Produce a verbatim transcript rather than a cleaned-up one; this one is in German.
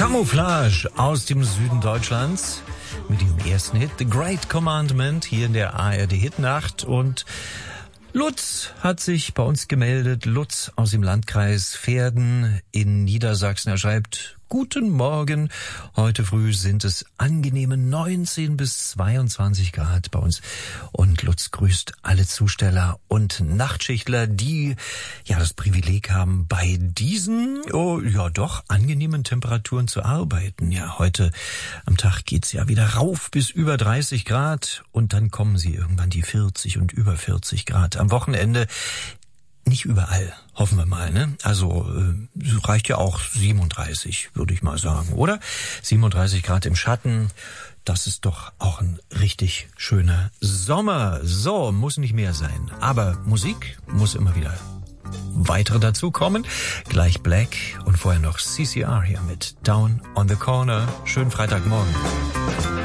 Camouflage aus dem Süden Deutschlands mit dem ersten Hit The Great Commandment hier in der A R D Hitnacht. Und Lutz hat sich bei uns gemeldet, Lutz aus dem Landkreis Verden in Niedersachsen. Er schreibt: Guten Morgen, heute früh sind es angenehme neunzehn bis zweiundzwanzig Grad bei uns. Und Lutz grüßt alle Zusteller und Nachtschichtler, die ja das Privileg haben, bei diesen, oh ja doch, angenehmen Temperaturen zu arbeiten. Ja, heute am Tag geht's ja wieder rauf bis über dreißig Grad und dann kommen sie irgendwann die vierzig und über vierzig Grad. Am Wochenende nicht überall, hoffen wir mal, ne? Also äh, reicht ja auch siebenunddreißig, würde ich mal sagen, oder? siebenunddreißig Grad im Schatten, das ist doch auch ein richtig schöner Sommer. So, muss nicht mehr sein. Aber Musik muss immer wieder weitere dazukommen. Gleich Black und vorher noch C C R hier mit Down on the Corner. Schönen Freitagmorgen.